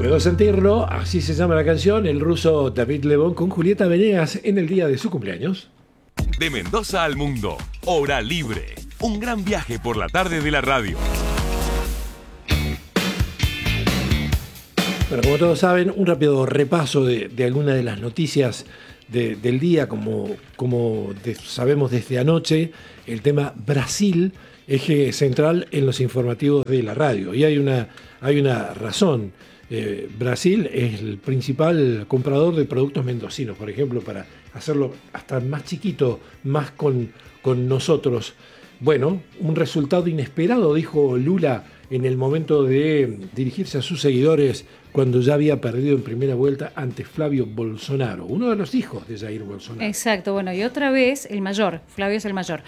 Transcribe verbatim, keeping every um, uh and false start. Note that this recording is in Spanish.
Puedo sentirlo, así se llama la canción, el ruso David Lebón con Julieta Venegas en el día de su cumpleaños. De Mendoza al mundo, Hora Libre. Un gran viaje por la tarde de la radio. Bueno, como todos saben, un rápido repaso de, de algunas de las noticias de, del día, como, como de, sabemos desde anoche, el tema Brasil, eje central en los informativos de la radio. Y hay una, hay una razón. Eh, Brasil es el principal comprador de productos mendocinos, por ejemplo, para hacerlo hasta más chiquito, más con, con nosotros. Bueno, un resultado inesperado, dijo Lula en el momento de dirigirse a sus seguidores cuando ya había perdido en primera vuelta ante Flavio Bolsonaro, uno de los hijos de Jair Bolsonaro. Exacto, bueno, y otra vez el mayor, Flavio es el mayor.